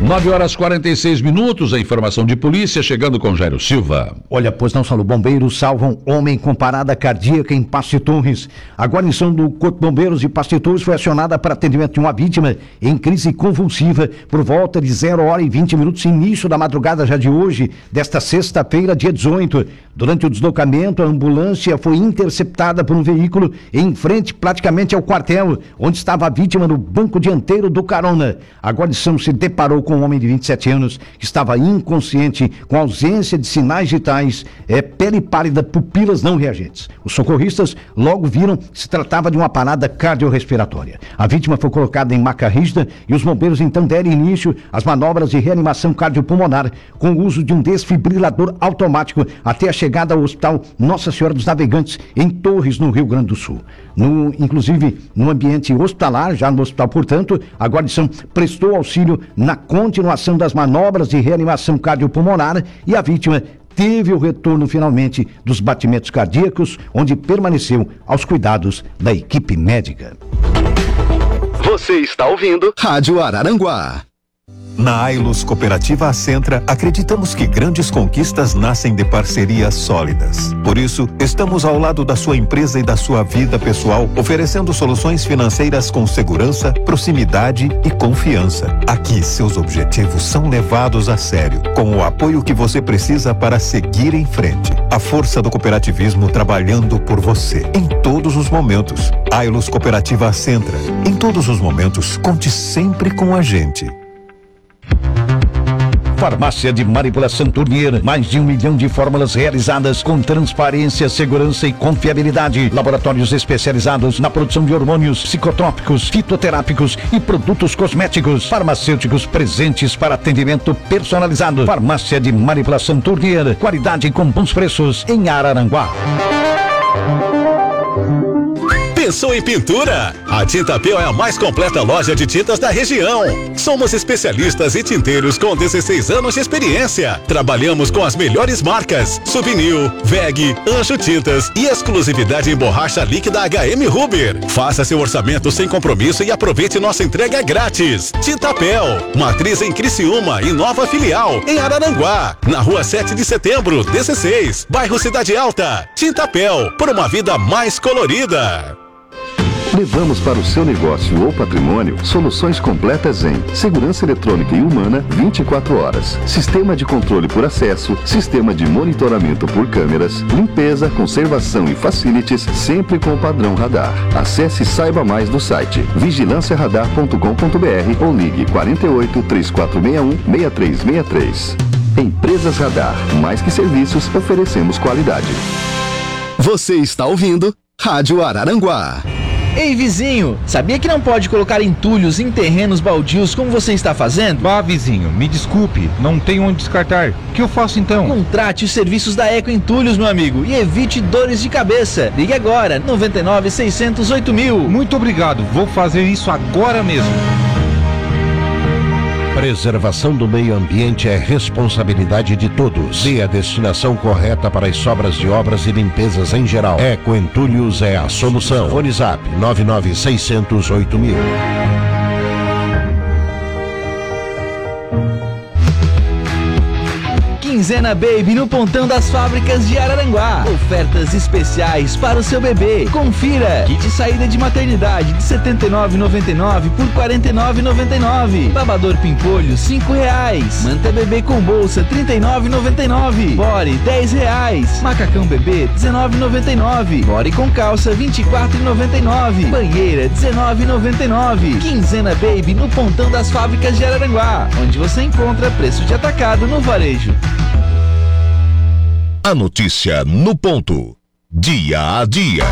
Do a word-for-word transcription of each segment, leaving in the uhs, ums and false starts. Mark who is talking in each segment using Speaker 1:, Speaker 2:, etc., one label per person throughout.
Speaker 1: nove horas e quarenta e seis minutos, a informação de polícia chegando com Jairo Silva.
Speaker 2: Olha, pois não, Saulo, bombeiros salvam homem com parada cardíaca em Passo Torres. A guarnição do Corpo de Bombeiros de Passo Torres foi acionada para atendimento de uma vítima em crise convulsiva por volta de zero hora e vinte minutos, início da madrugada já de hoje, desta sexta-feira, dia dezoito. Durante o deslocamento, a ambulância foi interceptada por um veículo em frente praticamente ao quartel, onde estava a vítima no banco dianteiro do carona. A guarnição se deparou com um homem de vinte e sete anos que estava inconsciente, com ausência de sinais vitais, é, pele pálida, pupilas não reagentes. Os socorristas logo viram que se tratava de uma parada cardiorrespiratória. A vítima foi colocada em maca rígida e os bombeiros então deram início às manobras de reanimação cardiopulmonar com o uso de um desfibrilador automático até a chegada ao Hospital Nossa Senhora dos Navegantes, em Torres, no Rio Grande do Sul. No, inclusive, no ambiente hospitalar, já no hospital, portanto, a guarnição prestou auxílio na continuação das manobras de reanimação cardiopulmonar e a vítima teve o retorno, finalmente, dos batimentos cardíacos, onde permaneceu aos cuidados da equipe médica.
Speaker 3: Você está ouvindo Rádio Araranguá.
Speaker 4: Na Ailus Cooperativa Acentra, acreditamos que grandes conquistas nascem de parcerias sólidas. Por isso, estamos ao lado da sua empresa e da sua vida pessoal, oferecendo soluções financeiras com segurança, proximidade e confiança. Aqui, seus objetivos são levados a sério, com o apoio que você precisa para seguir em frente. A força do cooperativismo trabalhando por você, em todos os momentos. Ailus Cooperativa Acentra. Em todos os momentos, conte sempre com a gente.
Speaker 2: Farmácia de Manipulação Tournier, mais de um milhão de fórmulas realizadas com transparência, segurança e confiabilidade. Laboratórios especializados na produção de hormônios, psicotrópicos, fitoterápicos e produtos cosméticos. Farmacêuticos presentes para atendimento personalizado. Farmácia de Manipulação Tournier, qualidade com bons preços em Araranguá.
Speaker 5: Pensou em pintura? A Tintapel é a mais completa loja de tintas da região. Somos especialistas e tinteiros com dezesseis anos de experiência. Trabalhamos com as melhores marcas: Souvenir, V E G, Anjo Tintas e exclusividade em borracha líquida H M Huber. Faça seu orçamento sem compromisso e aproveite nossa entrega grátis. Tintapel, matriz em Criciúma e nova filial em Araranguá, na rua sete de setembro, dezesseis, bairro Cidade Alta. Tintapel, por uma vida mais colorida.
Speaker 3: Levamos para o seu negócio ou patrimônio soluções completas em segurança eletrônica e humana vinte e quatro horas, sistema de controle por acesso, sistema de monitoramento por câmeras, limpeza, conservação e facilities, sempre com o padrão radar. Acesse e saiba mais no site vigilância radar ponto com ponto br ou ligue quarenta e oito, três quatro seis um, seis três seis três. Empresas Radar, mais que serviços, oferecemos qualidade.
Speaker 6: Você está ouvindo Rádio Araranguá.
Speaker 7: Ei, vizinho, sabia que não pode colocar entulhos em terrenos baldios como você está fazendo?
Speaker 8: Bah, vizinho, me desculpe, não tenho onde descartar. O que eu faço então?
Speaker 7: Contrate os serviços da Eco Entulhos, meu amigo, e evite dores de cabeça. Ligue agora, noventa e nove, seiscentos, oito mil.
Speaker 8: Muito obrigado, vou fazer isso agora mesmo.
Speaker 9: Preservação do meio ambiente é responsabilidade de todos. Dê a destinação correta para as sobras de obras e limpezas em geral. Eco Entulhos é a solução. Fone Zap nove nove seis zero zero oito mil.
Speaker 7: Quinzena Baby no Pontão das Fábricas de Araranguá. Ofertas especiais para o seu bebê. Confira. Kit saída de maternidade de setenta e nove reais e noventa e nove centavos por quarenta e nove reais e noventa e nove centavos. Babador Pimpolho cinco reais. Manta bebê com bolsa trinta e nove reais e noventa e nove centavos. Bore dez reais. Macacão bebê dezenove reais e noventa e nove centavos. Bore com calça vinte e quatro reais e noventa e nove centavos. Banheira dezenove reais e noventa e nove centavos. Quinzena Baby no Pontão das Fábricas de Araranguá, onde você encontra preço de atacado no varejo.
Speaker 6: A notícia no ponto. Dia a dia.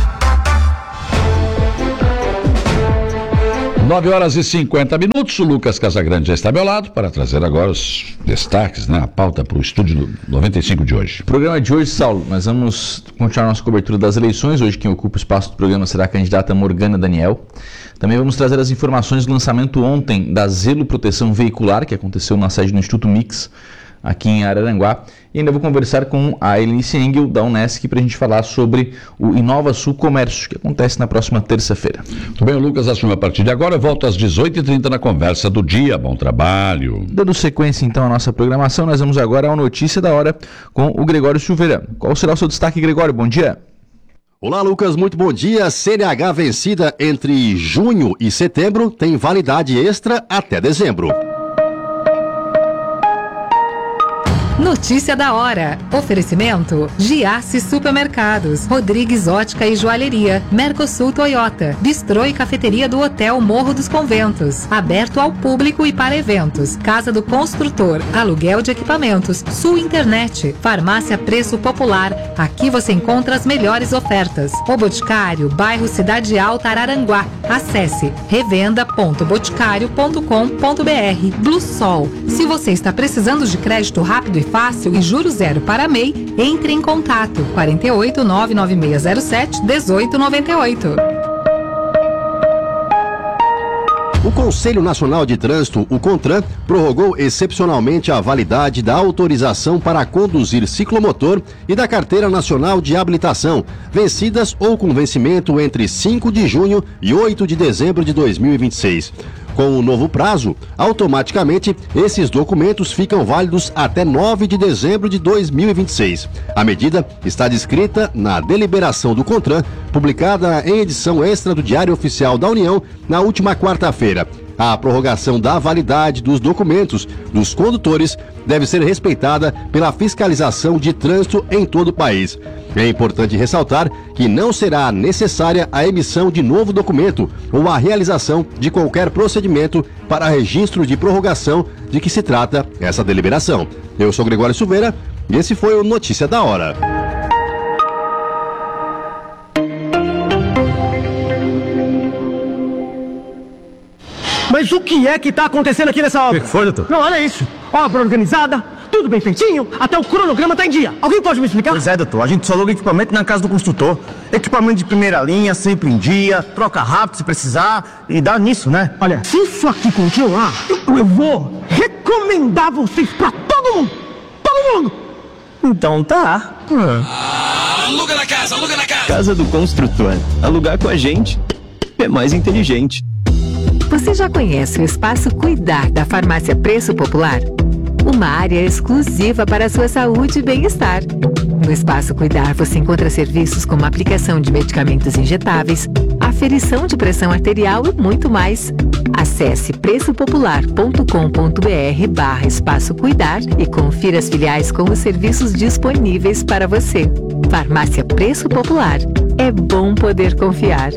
Speaker 1: nove horas e cinquenta minutos, o Lucas Casagrande já está ao meu lado para trazer agora os destaques, né, a pauta para o estúdio noventa e cinco de hoje.
Speaker 10: O programa de hoje, Saulo, nós vamos continuar nossa cobertura das eleições. Hoje quem ocupa o espaço do programa será a candidata Morgana Daniel. Também vamos trazer as informações do lançamento ontem da Zelo Proteção Veicular, que aconteceu na sede do Instituto Mix, aqui em Araranguá. E ainda vou conversar com a Elenice Engel, da Unesc, para a gente falar sobre o Inova Sul Comércio, que acontece na próxima terça-feira.
Speaker 1: Muito bem, o Lucas assume a partir de agora. Volta às dezoito e trinta na conversa do dia. Bom trabalho.
Speaker 10: Dando sequência, então, à nossa programação, nós vamos agora ao Notícia da Hora com o Gregório Silveira. Qual será o seu destaque, Gregório? Bom dia.
Speaker 11: Olá, Lucas, muito bom dia. C N H vencida entre junho e setembro tem validade extra até dezembro.
Speaker 12: Notícia da hora. Oferecimento: Giasse Supermercados, Rodrigues Ótica e Joalheria, Mercosul Toyota, Bistrô e Cafeteria do Hotel Morro dos Conventos, aberto ao público e para eventos, Casa do Construtor, aluguel de equipamentos, Sul Internet, Farmácia Preço Popular. Aqui você encontra as melhores ofertas. O Boticário, bairro Cidade Alta, Araranguá. Acesse revenda ponto boticário ponto com ponto br. Blue Sol. Se você está precisando de crédito rápido e fácil e juros zero para M E I, entre em contato quarenta e oito, nove nove seis zero sete, dezoito noventa e oito.
Speaker 11: O Conselho Nacional de Trânsito, o CONTRAN, prorrogou excepcionalmente a validade da autorização para conduzir ciclomotor e da Carteira Nacional de Habilitação, vencidas ou com vencimento entre cinco de junho e oito de dezembro de dois mil e vinte e seis. Com o novo prazo, automaticamente esses documentos ficam válidos até nove de dezembro de dois mil e vinte e seis. A medida está descrita na deliberação do CONTRAN, publicada em edição extra do Diário Oficial da União na última quarta-feira. A prorrogação da validade dos documentos dos condutores deve ser respeitada pela fiscalização de trânsito em todo o país. É importante ressaltar que não será necessária a emissão de novo documento ou a realização de qualquer procedimento para registro de prorrogação de que se trata essa deliberação. Eu sou Gregório Silveira e esse foi o Notícia da Hora.
Speaker 13: Mas o que é que está acontecendo aqui nessa obra?
Speaker 14: O que foi, doutor?
Speaker 13: Não, olha isso. Obra organizada, tudo bem feitinho, até o cronograma está em dia. Alguém pode me explicar?
Speaker 14: Pois é, doutor. A gente só aluga equipamento na casa do construtor. Equipamento de primeira linha, sempre em dia, troca rápido se precisar e dá nisso, né?
Speaker 13: Olha, se isso aqui continuar, eu, eu vou recomendar vocês para todo mundo. Todo mundo.
Speaker 14: Então tá.
Speaker 15: Ah, aluga na casa, aluga na casa.
Speaker 16: Casa do Construtor. Alugar com a gente é mais inteligente.
Speaker 17: Você já conhece o Espaço Cuidar da Farmácia Preço Popular? Uma área exclusiva para a sua saúde e bem-estar. No Espaço Cuidar você encontra serviços como aplicação de medicamentos injetáveis, aferição de pressão arterial e muito mais. Acesse preço popular ponto com ponto br barra Espaço Cuidar e confira as filiais com os serviços disponíveis para você. Farmácia Preço Popular. É bom poder confiar.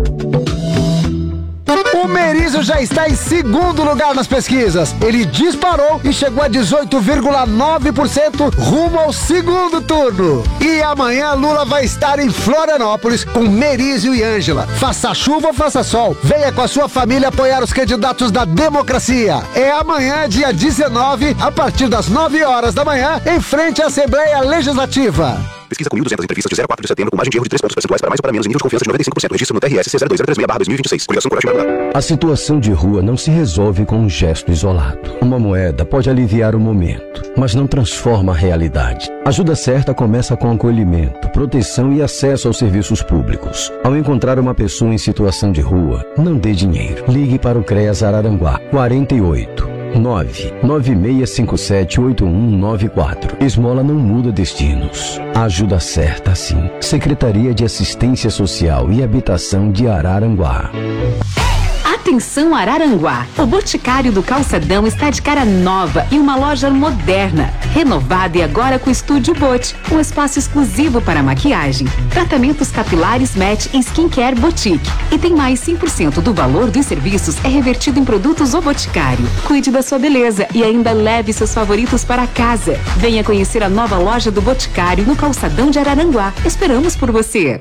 Speaker 18: O Merizio já está em segundo lugar nas pesquisas. Ele disparou e chegou a dezoito vírgula nove por cento rumo ao segundo turno. E amanhã Lula vai estar em Florianópolis com Merizio e Ângela. Faça chuva ou faça sol, venha com a sua família apoiar os candidatos da democracia. É amanhã, dia dezenove, a partir das nove horas da manhã, em frente à Assembleia Legislativa.
Speaker 19: Pesquisa com mil e duzentas entrevistas de zero a quatro de setembro com margem de erro de três pontos percentuais para mais ou para menos em nível de confiança de noventa e cinco por cento. Registro no T R S C zero dois zero três seis barra dois mil e vinte e seis. Coligação Coragem Paraná.
Speaker 20: A situação de rua não se resolve com um gesto isolado. Uma moeda pode aliviar o momento, mas não transforma a realidade. A ajuda certa começa com acolhimento, proteção e acesso aos serviços públicos. Ao encontrar uma pessoa em situação de rua, não dê dinheiro. Ligue para o CREAS Araranguá quarenta e oito nove nove seis cinco sete oito um nove quatro. Esmola não muda destinos. A ajuda certa sim. Secretaria de Assistência Social e Habitação de Araranguá.
Speaker 21: Atenção Araranguá, o Boticário do Calçadão está de cara nova e uma loja moderna, renovada e agora com Estúdio Bot, um espaço exclusivo para maquiagem, tratamentos capilares Match e Skincare Boutique. E tem mais cem por cento do valor dos serviços é revertido em produtos O Boticário. Cuide da sua beleza e ainda leve seus favoritos para casa. Venha conhecer a nova loja do Boticário no Calçadão de Araranguá. Esperamos por você.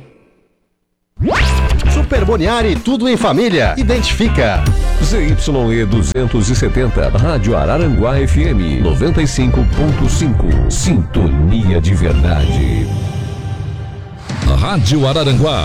Speaker 11: Super Boniari, tudo em família. Identifica.
Speaker 22: Z Y E duzentos e setenta, Rádio Araranguá F M noventa e cinco ponto cinco. Sintonia de verdade.
Speaker 6: Rádio Araranguá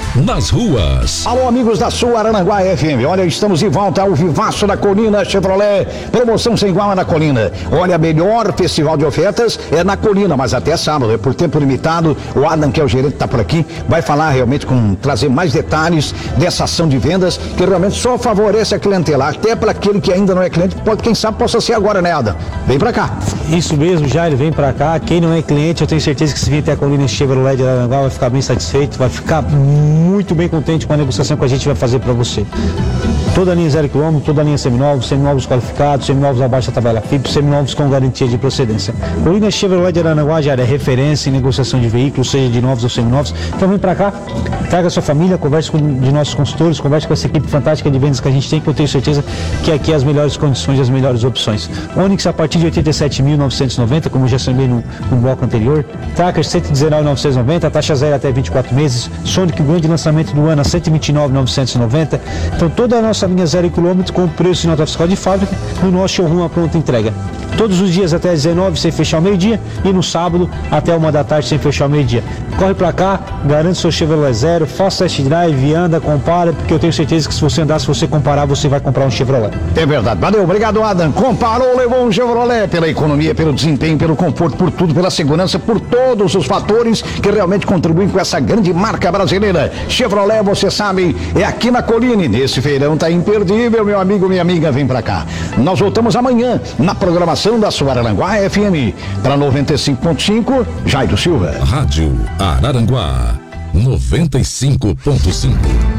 Speaker 22: nas ruas.
Speaker 2: Alô, amigos da sua Araranguá F M. Olha, estamos de volta ao Vivaço da Colina Chevrolet. Promoção sem igual na Colina. Olha, melhor festival de ofertas é na Colina, mas até sábado, é por tempo limitado. O Adam, que é o gerente, está por aqui, vai falar realmente com, trazer mais detalhes dessa ação de vendas, que realmente só favorece a clientela, até para aquele que ainda não é cliente, pode, quem sabe possa ser agora, né, Adam? Vem para cá.
Speaker 4: Isso mesmo, Jair, vem para cá. Quem não é cliente, eu tenho certeza que se vir até a Colina Chevrolet de Araranguá vai ficar bem satisfeito, vai ficar muito bem contente com a negociação que a gente vai fazer para você. Toda a linha zero quilômetro, toda a linha seminovos, seminovos qualificados, seminovos abaixo da tabela F I P, seminovos com garantia de procedência. Colina Chevrolet de Araranguá já é referência em negociação de veículos, seja de novos ou seminovos. Então vem para cá, traga a sua família, converse com de nossos consultores, converse com essa equipe fantástica de vendas que a gente tem, que eu tenho certeza que aqui é as melhores condições, as melhores opções. Onix a partir de oitenta e sete mil novecentos e noventa, como eu já chamei no, no bloco anterior. Tracker cento e dezenove mil novecentos e noventa, taxa zero até vinte e quatro meses. Sonic, o grande lançamento do ano a cento e vinte e nove mil novecentos e noventa. Então toda a nossa linha zero quilômetro com o preço de nota fiscal de fábrica no nosso showroom a pronta entrega. Todos os dias até às dezenove sem fechar o meio-dia e no sábado até uma da tarde sem fechar o meio-dia. Corre pra cá, garante seu Chevrolet Zero, faça test drive, anda, compara, porque eu tenho certeza que se você andar, se você comparar, você vai comprar um Chevrolet.
Speaker 2: É verdade. Valeu, obrigado, Adam. Comparou, levou um Chevrolet pela economia, pelo desempenho, pelo conforto, por tudo, pela segurança, por todos os fatores que realmente contribuem com essa grande marca brasileira. Chevrolet, você sabe, é aqui na Colina. Nesse feirão tá imperdível, meu amigo, minha amiga, vem pra cá. Nós voltamos amanhã na programação da sua Araranguá F M. Para noventa e cinco ponto cinco, Jairo Silva.
Speaker 22: Rádio Araranguá, noventa e cinco ponto cinco.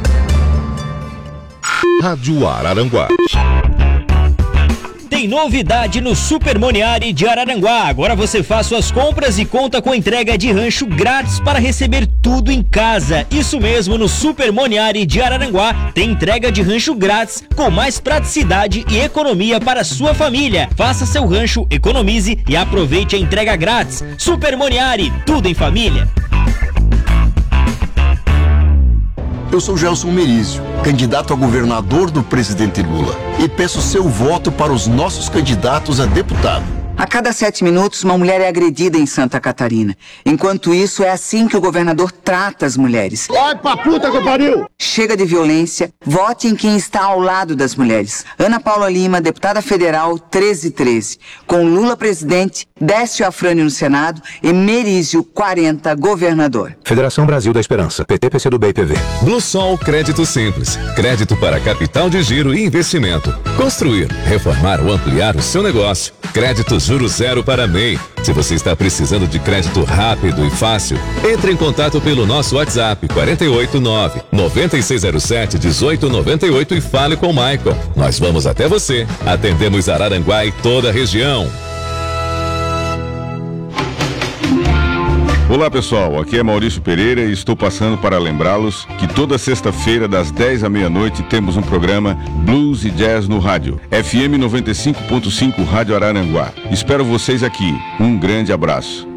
Speaker 6: Rádio Araranguá.
Speaker 23: Tem novidade no Super Moniari de Araranguá. Agora você faz suas compras e conta com entrega de rancho grátis para receber tudo em casa. Isso mesmo, no Super Moniari de Araranguá tem entrega de rancho grátis com mais praticidade e economia para sua família. Faça seu rancho, economize e aproveite a entrega grátis. Super Moniari, tudo em família.
Speaker 24: Eu sou Gelson Merizio, candidato a governador do presidente Lula, e peço seu voto para os nossos candidatos a deputado.
Speaker 25: A cada sete minutos, uma mulher é agredida em Santa Catarina. Enquanto isso, é assim que o governador trata as mulheres.
Speaker 24: Vai pra puta que pariu!
Speaker 25: Chega de violência, vote em quem está ao lado das mulheres. Ana Paula Lima, deputada federal, treze treze. Com Lula presidente, Décio Afrânio no Senado e Merizio quarenta, governador.
Speaker 26: Federação Brasil da Esperança, P T, P C do B e P V.
Speaker 22: Bluesol Crédito Simples. Crédito para capital de giro e investimento. Construir, reformar ou ampliar o seu negócio. Crédito Juro Zero para M E I. Se você está precisando de crédito rápido e fácil, entre em contato pelo nosso WhatsApp quatro oito nove, nove seis zero sete, um oito nove oito e fale com o Michael. Nós vamos até você. Atendemos Araranguá e toda a região.
Speaker 27: Olá pessoal, aqui é Maurício Pereira e estou passando para lembrá-los que toda sexta-feira das dez à meia-noite temos um programa Blues e Jazz no rádio. F M noventa e cinco ponto cinco Rádio Araranguá. Espero vocês aqui. Um grande abraço.